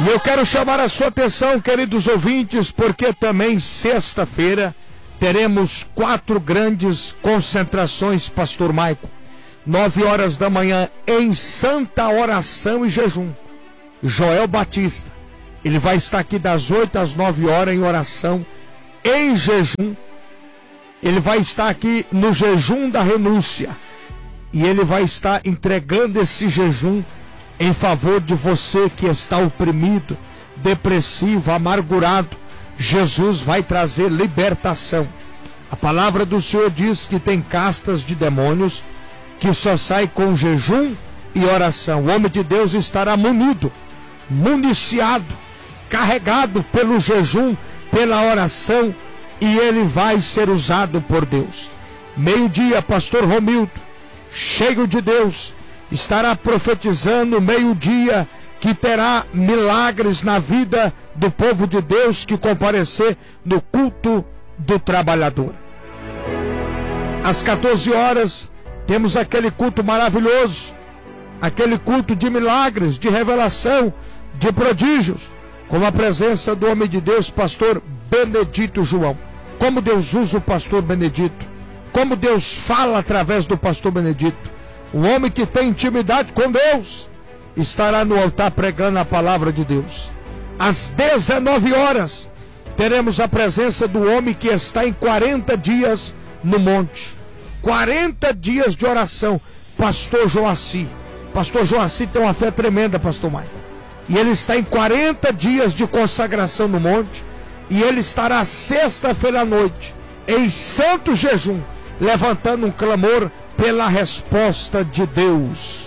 E eu quero chamar a sua atenção, queridos ouvintes, porque também sexta-feira teremos 4 grandes concentrações, Pastor Maico. 9 horas da manhã em santa oração e jejum. Joel Batista, ele vai estar aqui das 8 às 9 horas em oração, em jejum. Ele vai estar aqui no jejum da renúncia. E ele vai estar entregando esse jejum em favor de você que está oprimido, depressivo, amargurado. Jesus vai trazer libertação. A palavra do Senhor diz que tem castas de demônios que só sai com jejum e oração. O homem de Deus estará munido, municiado, carregado pelo jejum, pela oração, e ele vai ser usado por Deus. Meio-dia, pastor Romildo, cheio de Deus, estará profetizando meio-dia que terá milagres na vida do povo de Deus que comparecer no culto do trabalhador. Às 14 horas, temos aquele culto maravilhoso, aquele culto de milagres, de revelação, de prodígios, com a presença do homem de Deus, pastor Benedito João. Como Deus usa o pastor Benedito, como Deus fala através do pastor Benedito. Um homem que tem intimidade com Deus estará no altar pregando a palavra de Deus. Às 19 horas, teremos a presença do homem que está em 40 dias no monte. 40 dias de oração, pastor Joaci. Pastor Joaci tem uma fé tremenda, pastor Maico. E ele está em 40 dias de consagração no monte. E ele estará sexta-feira à noite, em santo jejum, levantando um clamor pela resposta de Deus.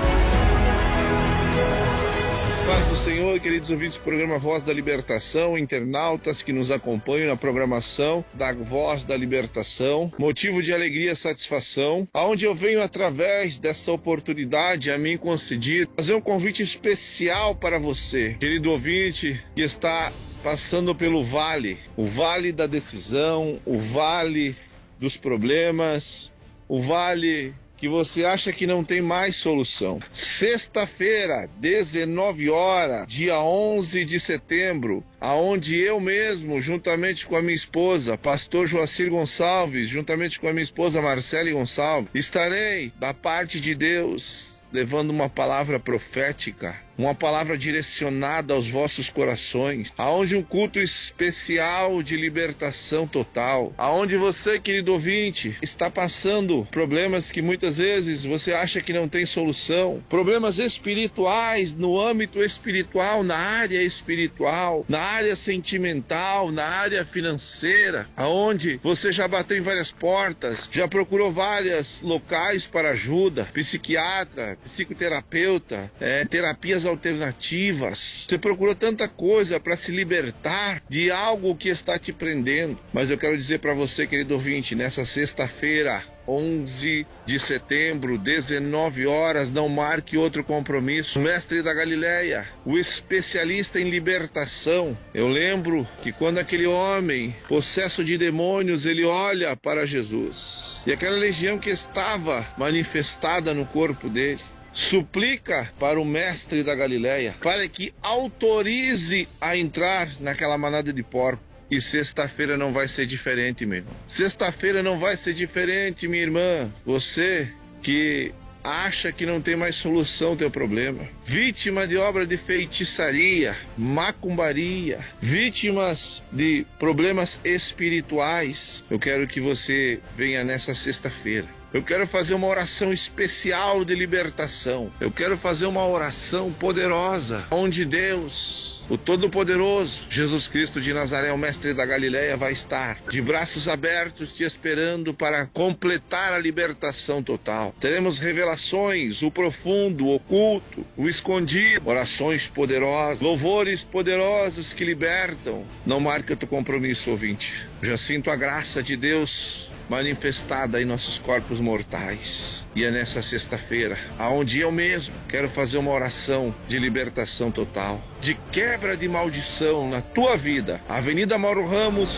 Paz do Senhor, queridos ouvintes do programa Voz da Libertação, internautas que nos acompanham na programação da Voz da Libertação, motivo de alegria e satisfação, aonde eu venho através dessa oportunidade a mim concedida, fazer um convite especial para você, querido ouvinte, que está passando pelo vale, o vale da decisão, o vale dos problemas, o vale que você acha que não tem mais solução. Sexta-feira, 19 horas, dia 11 de setembro, aonde eu mesmo, juntamente com a minha esposa, pastor Joacir Gonçalves, juntamente com a minha esposa Marcele Gonçalves, estarei da parte de Deus levando uma palavra profética, uma palavra direcionada aos vossos corações, aonde um culto especial de libertação total, aonde você, querido ouvinte, está passando problemas que muitas vezes você acha que não tem solução, problemas espirituais, no âmbito espiritual, na área espiritual, na área sentimental, na área financeira, aonde você já bateu em várias portas, já procurou vários locais para ajuda, psiquiatra, psicoterapeuta, terapias alternativas. Você procurou tanta coisa para se libertar de algo que está te prendendo. Mas eu quero dizer para você, querido ouvinte, nessa sexta-feira, 11 de setembro, 19 horas, não marque outro compromisso. O mestre da Galileia, o especialista em libertação. Eu lembro que quando aquele homem, possesso de demônios, ele olha para Jesus, e aquela legião que estava manifestada no corpo dele, suplica para o mestre da Galileia para que autorize a entrar naquela manada de porcos. E sexta-feira não vai ser diferente, meu irmão. Sexta-feira não vai ser diferente, minha irmã. Você que acha que não tem mais solução ao teu problema, vítima de obra de feitiçaria, macumbaria, vítimas de problemas espirituais, eu quero que você venha nessa sexta-feira. Eu quero fazer uma oração especial de libertação. Eu quero fazer uma oração poderosa, onde Deus, o Todo-Poderoso, Jesus Cristo de Nazaré, o mestre da Galileia, vai estar de braços abertos te esperando para completar a libertação total. Teremos revelações, o profundo, o oculto, o escondido, orações poderosas, louvores poderosos que libertam. Não marque o teu compromisso, ouvinte. Eu já sinto a graça de Deus manifestada em nossos corpos mortais. E é nessa sexta-feira, aonde eu mesmo quero fazer uma oração de libertação total, de quebra de maldição na tua vida. Avenida Mauro Ramos.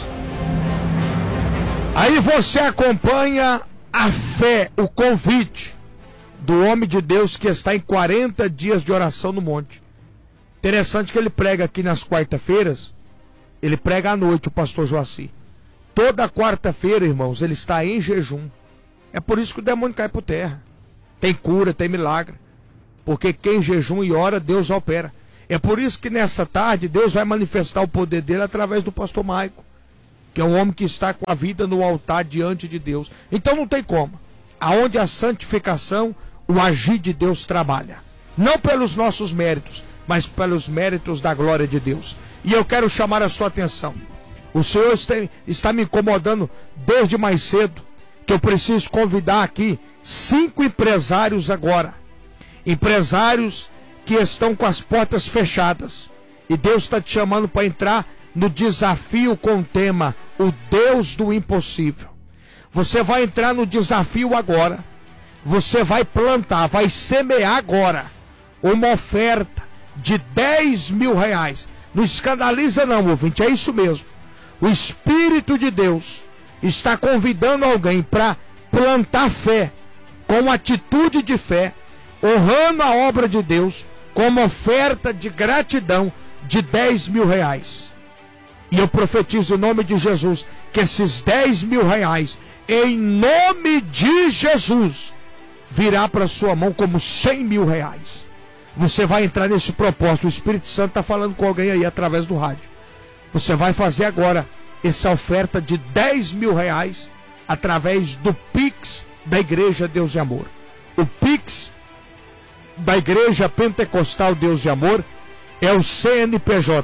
Aí você acompanha a fé, o convite do homem de Deus que está em 40 dias de oração no monte. Interessante que ele prega aqui nas quarta-feiras, ele prega à noite, o pastor Joaci. Toda quarta-feira, irmãos, ele está em jejum. É por isso que o demônio cai por terra. Tem cura, tem milagre. Porque quem jejum e ora, Deus opera. É por isso que nessa tarde, Deus vai manifestar o poder dele através do pastor Maico, que é um homem que está com a vida no altar diante de Deus. Então não tem como. Aonde a santificação, o agir de Deus trabalha. Não pelos nossos méritos, mas pelos méritos da glória de Deus. E eu quero chamar a sua atenção. O Senhor está me incomodando desde mais cedo, que eu preciso convidar aqui 5 empresários agora. Empresários que estão com as portas fechadas. E Deus está te chamando para entrar no desafio com o tema O Deus do Impossível. Você vai entrar no desafio agora. Você vai plantar, vai semear agora uma oferta de 10 mil reais. Não escandaliza não, ouvinte, é isso mesmo. O Espírito de Deus está convidando alguém para plantar fé, com atitude de fé, honrando a obra de Deus, com uma oferta de gratidão de 10 mil reais. E eu profetizo em nome de Jesus, que esses 10 mil reais, em nome de Jesus, virá para sua mão como 100 mil reais. Você vai entrar nesse propósito. O Espírito Santo está falando com alguém aí através do rádio. Você vai fazer agora essa oferta de 10 mil reais através do Pix da Igreja Deus e Amor. O Pix da Igreja Pentecostal Deus e Amor é o CNPJ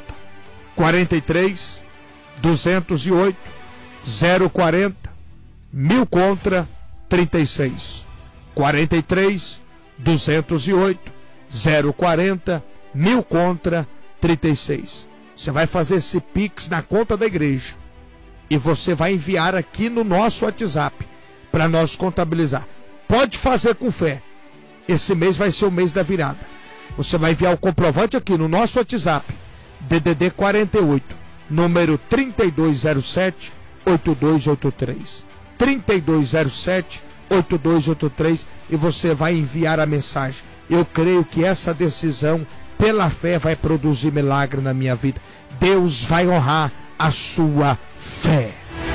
43 208 040 1000 contra 36 43 208 040 1000 contra 36. Você vai fazer esse Pix na conta da igreja e você vai enviar aqui no nosso WhatsApp para nós contabilizar. Pode fazer com fé. Esse mês vai ser o mês da virada. Você vai enviar o comprovante aqui no nosso WhatsApp, DDD 48, número 3207 8283. 3207 8283, e você vai enviar a mensagem. Eu creio que essa decisão, pela fé, vai produzir milagre na minha vida. Deus vai honrar a sua fé.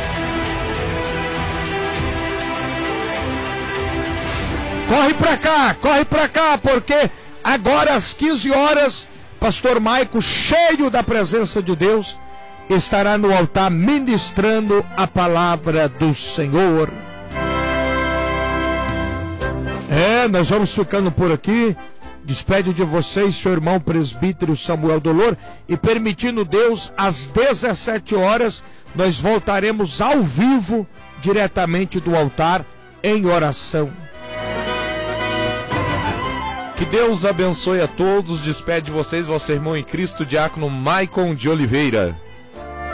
Corre pra cá, porque agora às 15 horas, pastor Maico, cheio da presença de Deus, estará no altar ministrando a palavra do Senhor. Nós vamos ficando por aqui. Despede de vocês seu irmão presbítero Samuel Dolor, e permitindo Deus, às 17 horas nós voltaremos ao vivo diretamente do altar em oração. Que Deus abençoe a todos. Despede de vocês vosso irmão em Cristo, diácono Maicon de Oliveira.